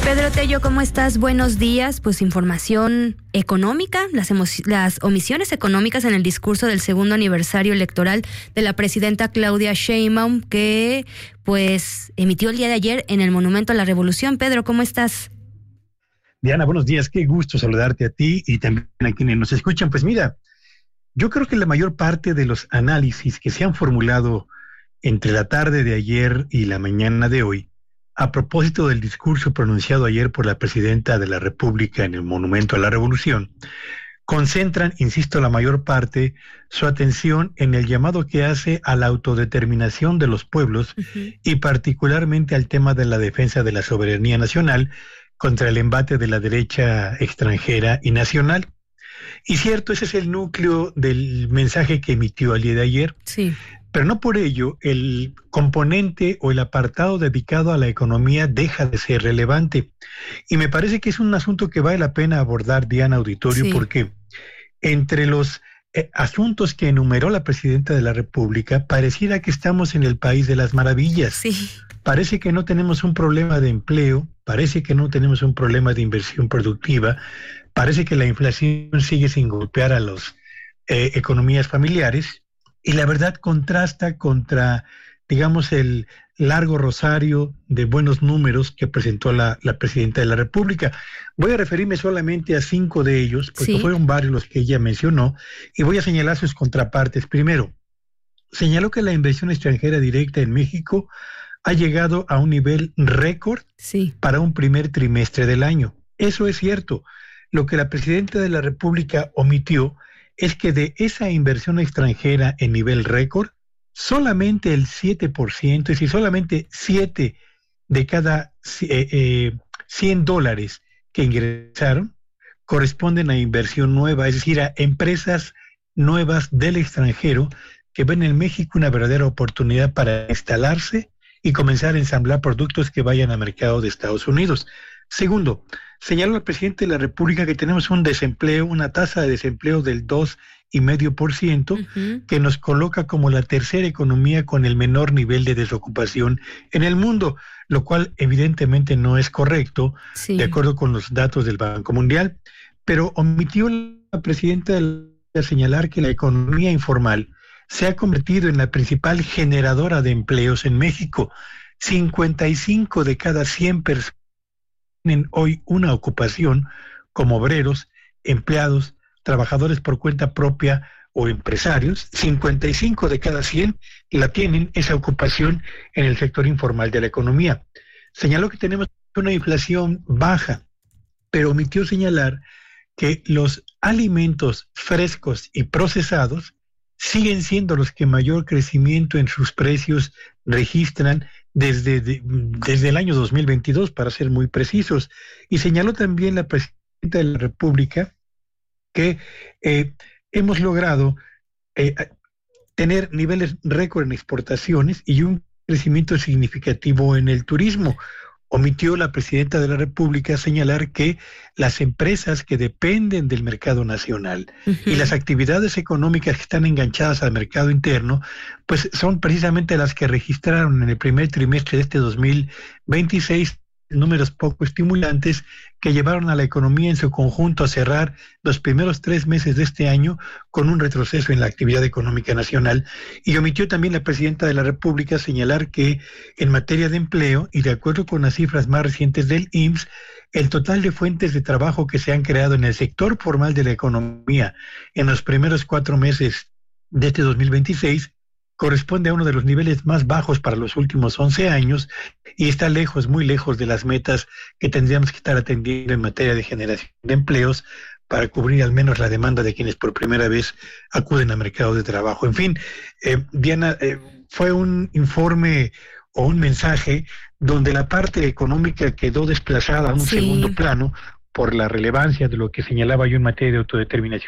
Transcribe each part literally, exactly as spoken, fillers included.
Pedro Tello, ¿cómo estás? Buenos días. Pues información económica, las, emo- las omisiones económicas en el discurso del segundo aniversario electoral de la presidenta Claudia Sheinbaum, que pues emitió el día de ayer en el Monumento a la Revolución. Pedro, ¿cómo estás? Diana, buenos días. Qué gusto saludarte a ti y también a quienes nos escuchan. Pues mira, yo creo que la mayor parte de los análisis que se han formulado entre la tarde de ayer y la mañana de hoy, a propósito del discurso pronunciado ayer por la presidenta de la República en el Monumento a la Revolución, concentran, insisto, la mayor parte, su atención en el llamado que hace a la autodeterminación de los pueblos uh-huh. y particularmente al tema de la defensa de la soberanía nacional contra el embate de la derecha extranjera y nacional. Y cierto, ese es el núcleo del mensaje que emitió el día de ayer. Sí. Pero no por ello el componente o el apartado dedicado a la economía deja de ser relevante. Y me parece que es un asunto que vale la pena abordar, Diana, auditorio, sí. porque entre los eh, asuntos que enumeró la presidenta de la República, pareciera que estamos en el país de las maravillas. Sí. Parece que no tenemos un problema de empleo, parece que no tenemos un problema de inversión productiva, parece que la inflación sigue sin golpear a las eh, economías familiares. Y la verdad contrasta contra, digamos, el largo rosario de buenos números que presentó la, la presidenta de la República. Voy a referirme solamente a cinco de ellos, porque ¿sí? fueron varios los que ella mencionó, y voy a señalar sus contrapartes. Primero, señaló que la inversión extranjera directa en México ha llegado a un nivel récord sí. para un primer trimestre del año. Eso es cierto. Lo que la presidenta de la República omitió es que de esa inversión extranjera en nivel récord, solamente el siete por ciento, es decir, solamente siete de cada eh, eh, cien dólares que ingresaron corresponden a inversión nueva, es decir, a empresas nuevas del extranjero que ven en México una verdadera oportunidad para instalarse y comenzar a ensamblar productos que vayan al mercado de Estados Unidos. Segundo, señaló el presidente de la República que tenemos un desempleo, una tasa de desempleo del dos coma cinco por ciento, uh-huh. que nos coloca como la tercera economía con el menor nivel de desocupación en el mundo, lo cual evidentemente no es correcto, sí. de acuerdo con los datos del Banco Mundial, pero omitió la presidenta de señalar que la economía informal se ha convertido en la principal generadora de empleos en México. cincuenta y cinco de cada cien personas tienen hoy una ocupación como obreros, empleados, trabajadores por cuenta propia o empresarios. cincuenta y cinco de cada cien la tienen esa ocupación en el sector informal de la economía. Señaló que tenemos una inflación baja, pero omitió señalar que los alimentos frescos y procesados siguen siendo los que mayor crecimiento en sus precios registran desde, de, desde el año dos mil veintidós, para ser muy precisos. Y señaló también la presidenta de la República que eh, hemos logrado eh, tener niveles récord en exportaciones y un crecimiento significativo en el turismo. Omitió la presidenta de la República señalar que las empresas que dependen del mercado nacional uh-huh. y las actividades económicas que están enganchadas al mercado interno, pues son precisamente las que registraron en el primer trimestre de este dos mil veintiséis números poco estimulantes que llevaron a la economía en su conjunto a cerrar los primeros tres meses de este año con un retroceso en la actividad económica nacional. Y omitió también la presidenta de la República señalar que en materia de empleo, y de acuerdo con las cifras más recientes del I M S S, el total de fuentes de trabajo que se han creado en el sector formal de la economía en los primeros cuatro meses de este dos mil veintiséis corresponde a uno de los niveles más bajos para los últimos once años y está lejos, muy lejos de las metas que tendríamos que estar atendiendo en materia de generación de empleos para cubrir al menos la demanda de quienes por primera vez acuden al mercado de trabajo. En fin, eh, Diana, eh, fue un informe o un mensaje donde la parte económica quedó desplazada a un sí. segundo plano por la relevancia de lo que señalaba yo en materia de autodeterminación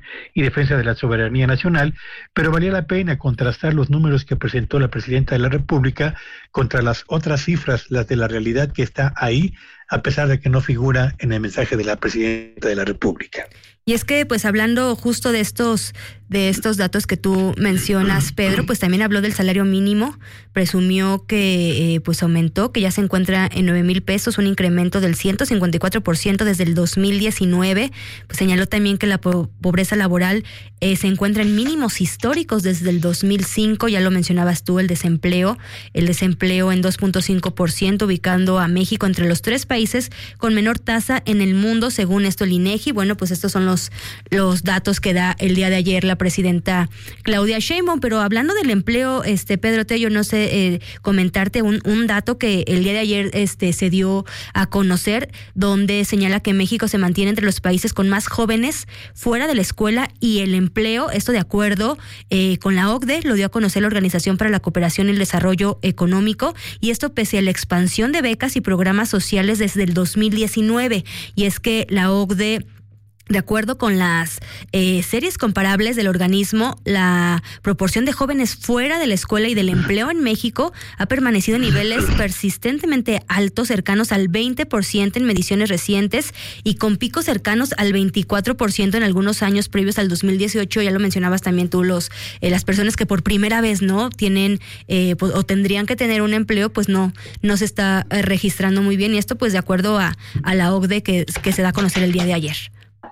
y defensa de la soberanía nacional, pero valía la pena contrastar los números que presentó la presidenta de la República contra las otras cifras, las de la realidad que está ahí a pesar de que no figura en el mensaje de la presidenta de la República. Y es que, pues, hablando justo de estos de estos datos que tú mencionas, Pedro, pues también habló del salario mínimo, presumió que eh, pues aumentó, que ya se encuentra en nueve mil pesos, un incremento del ciento cincuenta y cuatro por ciento desde el dos mil diecinueve. Pues señaló también que la po- pobreza laboral eh, se encuentra en mínimos históricos desde el dos mil cinco, ya lo mencionabas tú, el desempleo, el desempleo en dos punto cinco por ciento, ubicando a México entre los tres países con menor tasa en el mundo, según esto el INEGI. Bueno, pues estos son los, los datos que da el día de ayer la presidenta Claudia Sheinbaum. Pero hablando del empleo, este Pedro Tello, no sé, eh, comentarte un, un dato que el día de ayer este se dio a conocer, donde señala que México se mantiene entre los países con más jóvenes fuera de la escuela y el empleo. Esto de acuerdo eh, con la O C D E, lo dio a conocer la Organización para la Cooperación y el Desarrollo Económico, y esto pese a la expansión de becas y programas sociales desde el dos mil diecinueve. Y es que la O C D E, de acuerdo con las eh, series comparables del organismo, la proporción de jóvenes fuera de la escuela y del empleo en México ha permanecido en niveles persistentemente altos, cercanos al veinte por ciento en mediciones recientes y con picos cercanos al veinticuatro por ciento en algunos años previos al dos mil dieciocho. Ya lo mencionabas también tú, los eh, las personas que por primera vez no tienen eh, pues, o tendrían que tener un empleo, pues no no se está eh, registrando muy bien, y esto pues de acuerdo a, a la O C D E que, que se da a conocer el día de ayer.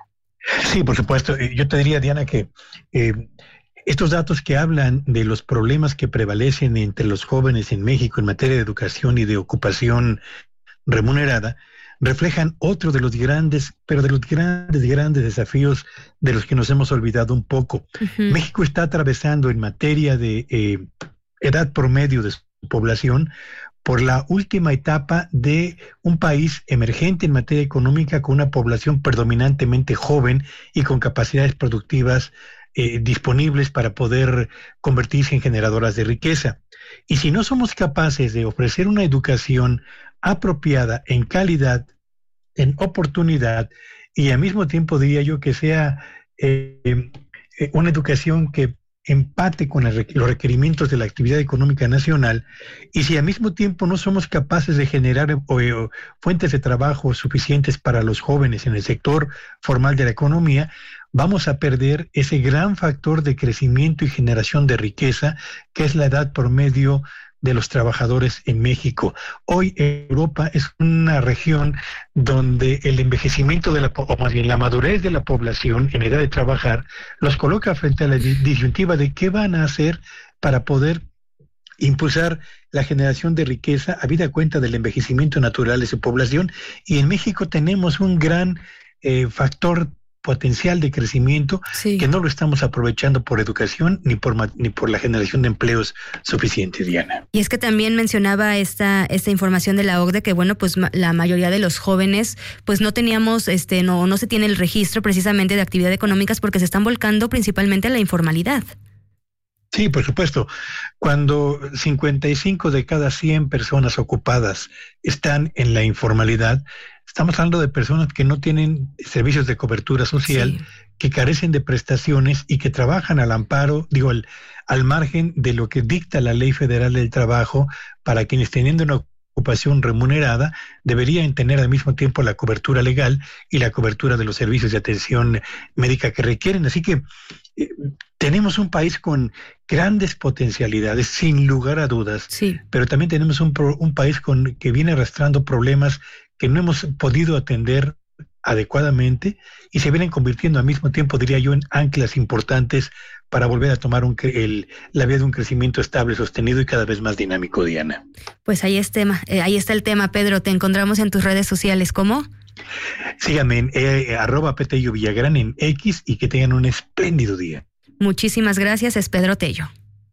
Sí, por supuesto. Yo te diría, Diana, que eh, estos datos que hablan de los problemas que prevalecen entre los jóvenes en México en materia de educación y de ocupación remunerada reflejan otro de los grandes, pero de los grandes, grandes desafíos de los que nos hemos olvidado un poco. Uh-huh. México está atravesando en materia de eh, edad promedio de su población por la última etapa de un país emergente en materia económica con una población predominantemente joven y con capacidades productivas eh, disponibles para poder convertirse en generadoras de riqueza. Y si no somos capaces de ofrecer una educación apropiada en calidad, en oportunidad, y al mismo tiempo diría yo que sea eh, eh, una educación que empate con el, los requerimientos de la actividad económica nacional, y si al mismo tiempo no somos capaces de generar o, o, fuentes de trabajo suficientes para los jóvenes en el sector formal de la economía, vamos a perder ese gran factor de crecimiento y generación de riqueza que es la edad promedio de los trabajadores en México. Hoy Europa es una región donde el envejecimiento de la, o más bien la madurez de la población en edad de trabajar los coloca frente a la disyuntiva de qué van a hacer para poder impulsar la generación de riqueza habida cuenta del envejecimiento natural de su población. Y en México tenemos un gran eh, factor potencial de crecimiento, sí, que no lo estamos aprovechando por educación ni por ni por la generación de empleos suficientes, Diana. Y es que también mencionaba esta esta información de la O C D E que bueno, pues ma- la mayoría de los jóvenes pues no teníamos este no no se tiene el registro precisamente de actividades económicas porque se están volcando principalmente a la informalidad. Sí, por supuesto. Cuando cincuenta y cinco de cada cien personas ocupadas están en la informalidad, estamos hablando de personas que no tienen servicios de cobertura social, sí, que carecen de prestaciones y que trabajan al amparo, digo, al, al margen de lo que dicta la Ley Federal del Trabajo, para quienes teniendo una ocupación remunerada deberían tener al mismo tiempo la cobertura legal y la cobertura de los servicios de atención médica que requieren. Así que eh, tenemos un país con grandes potencialidades, sin lugar a dudas, sí, pero también tenemos un, pro, un país con, que viene arrastrando problemas que no hemos podido atender adecuadamente y se vienen convirtiendo al mismo tiempo, diría yo, en anclas importantes para volver a tomar un, el, la vía de un crecimiento estable, sostenido y cada vez más dinámico, Diana. Pues ahí, es tema, eh, ahí está el tema, Pedro. Te encontramos en tus redes sociales, ¿cómo? Síganme en eh, arroba Petello Villagrán en X y que tengan un espléndido día. Muchísimas gracias, es Pedro Tello.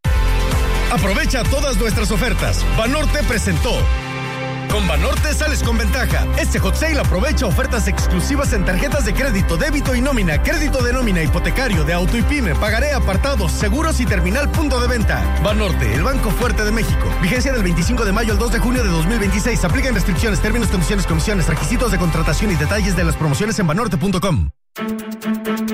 Aprovecha todas nuestras ofertas. Banorte presentó. Con Banorte sales con ventaja. Este hot sale aprovecha ofertas exclusivas en tarjetas de crédito, débito y nómina, crédito de nómina, hipotecario, de auto y pyme, pagaré, apartados, seguros y terminal punto de venta. Banorte, el banco fuerte de México. Vigencia del veinticinco de mayo al dos de junio de dos mil veintiséis. Aplican restricciones, términos, condiciones, comisiones, requisitos de contratación y detalles de las promociones en banorte punto com.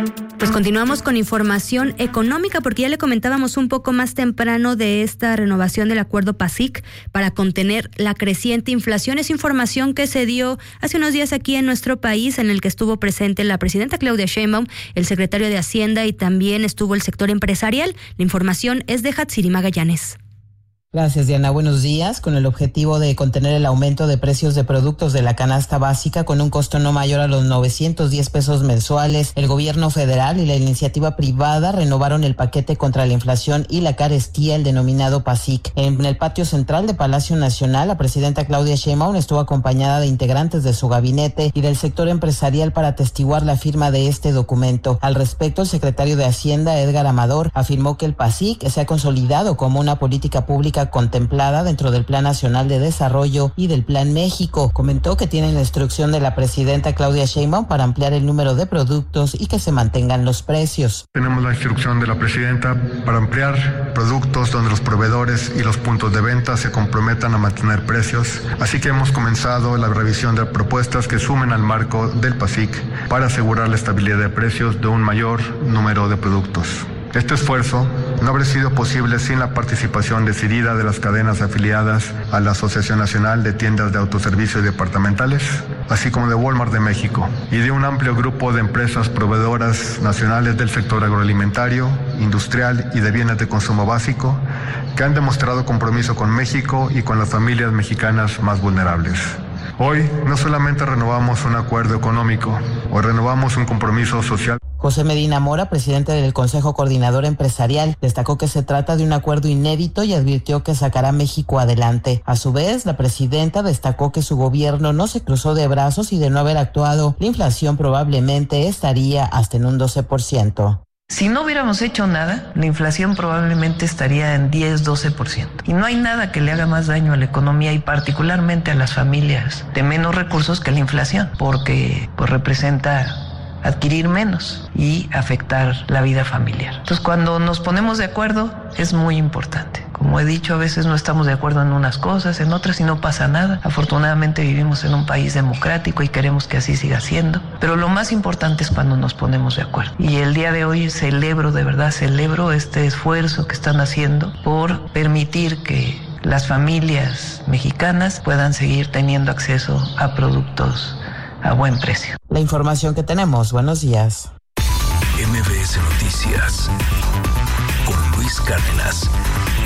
Pues continuamos con información económica porque ya le comentábamos un poco más temprano de esta renovación del acuerdo PASIC para contener la creciente inflación. Es información que se dio hace unos días aquí en nuestro país, en el que estuvo presente la presidenta Claudia Sheinbaum, el secretario de Hacienda y también estuvo el sector empresarial. La información es de Hatsiri Magallanes. Gracias, Diana. Buenos días. Con el objetivo de contener el aumento de precios de productos de la canasta básica con un costo no mayor a los novecientos diez pesos mensuales, el gobierno federal y la iniciativa privada renovaron el paquete contra la inflación y la carestía, el denominado PASIC. En el patio central de Palacio Nacional, la presidenta Claudia Sheinbaum estuvo acompañada de integrantes de su gabinete y del sector empresarial para atestiguar la firma de este documento. Al respecto, el secretario de Hacienda, Edgar Amador, afirmó que el PASIC se ha consolidado como una política pública contemplada dentro del Plan Nacional de Desarrollo y del Plan México. Comentó que tienen la instrucción de la presidenta Claudia Sheinbaum para ampliar el número de productos y que se mantengan los precios. Tenemos la instrucción de la presidenta para ampliar productos donde los proveedores y los puntos de venta se comprometan a mantener precios. Así que hemos comenzado la revisión de propuestas que sumen al marco del PASIC para asegurar la estabilidad de precios de un mayor número de productos. Este esfuerzo no habría sido posible sin la participación decidida de las cadenas afiliadas a la Asociación Nacional de Tiendas de Autoservicio Departamentales, así como de Walmart de México, y de un amplio grupo de empresas proveedoras nacionales del sector agroalimentario, industrial y de bienes de consumo básico, que han demostrado compromiso con México y con las familias mexicanas más vulnerables. Hoy no solamente renovamos un acuerdo económico, hoy renovamos un compromiso social. José Medina Mora, presidente del Consejo Coordinador Empresarial, destacó que se trata de un acuerdo inédito y advirtió que sacará a México adelante. A su vez, la presidenta destacó que su gobierno no se cruzó de brazos y de no haber actuado, la inflación probablemente estaría hasta en un doce por ciento. Si no hubiéramos hecho nada, la inflación probablemente estaría en diez, doce por ciento. Y no hay nada que le haga más daño a la economía y particularmente a las familias de menos recursos que la inflación, porque pues representa adquirir menos y afectar la vida familiar. Entonces, cuando nos ponemos de acuerdo, es muy importante. Como he dicho, a veces no estamos de acuerdo en unas cosas, en otras y no pasa nada. Afortunadamente vivimos en un país democrático y queremos que así siga siendo. Pero lo más importante es cuando nos ponemos de acuerdo. Y el día de hoy celebro, de verdad celebro este esfuerzo que están haciendo por permitir que las familias mexicanas puedan seguir teniendo acceso a productos a buen precio. La información que tenemos. Buenos días. M B S Noticias con Luis Cárdenas.